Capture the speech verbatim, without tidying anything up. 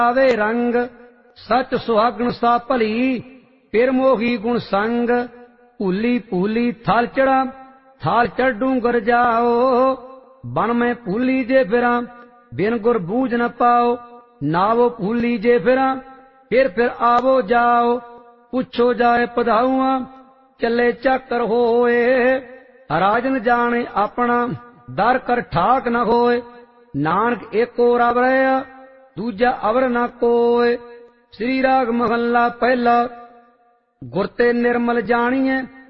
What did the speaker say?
आवे रंग सच सुहागण सा भली फिर मोही गुण संग भूली भूली थाल चढ़ा थाल चढ़ डूंगर जाओ बन में भूली जे फिरा बिन गुर बूझ न पाओ नावो भूली जे फिरा फिर फिर आवो जाओ पूछो जाए पधाऊआ चले चक्कर होए राजन जाने अपना दर कर ठाक न होए नानक एको रब रहा दूजा अवर न कोय। श्री राग महला पहला गुरते निर्मल जानिए